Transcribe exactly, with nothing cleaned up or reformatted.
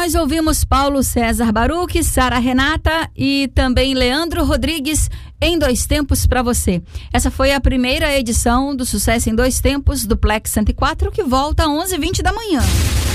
nós ouvimos Paulo César Baruch, Sara Renata e também Leandro Rodrigues em Dois Tempos para você. Essa foi a primeira edição do Sucesso em Dois Tempos do Plex cento e quatro, que volta às onze e vinte da manhã.